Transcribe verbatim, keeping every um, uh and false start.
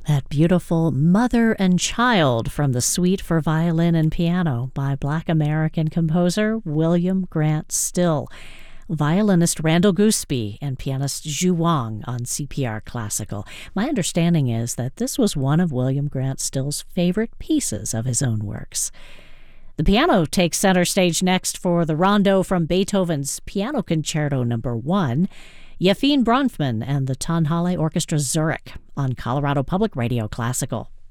That beautiful Mother and Child from the Suite for Violin and Piano by Black American composer William Grant Still. Violinist Randall Gooseby and pianist Zhu Wang on C P R Classical. My understanding is that this was one of William Grant Still's favorite pieces of his own works. The piano takes center stage next for the rondo from Beethoven's Piano Concerto Number One, Yefim Bronfman and the Tonhalle Orchestra Zurich on Colorado Public Radio Classical.